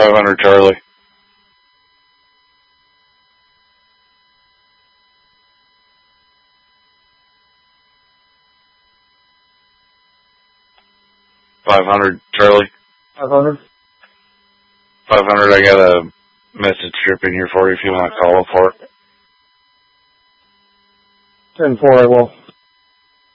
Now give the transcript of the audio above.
500 Charlie. $500 Charlie. 500. 500. I got a message strip in here for you if you want to call for it. 10-4, I will.